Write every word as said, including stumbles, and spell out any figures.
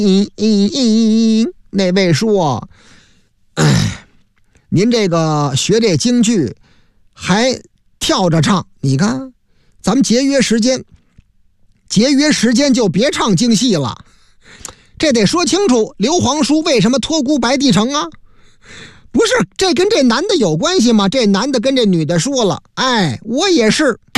咦咦咦，那位说，哎，您这个学这京剧还跳着唱，你看咱们节约时间，节约时间就别唱京戏了。这得说清楚，刘皇叔为什么托孤白帝城啊？不是，这跟这男的有关系吗？这男的跟这女的说了，哎，我也是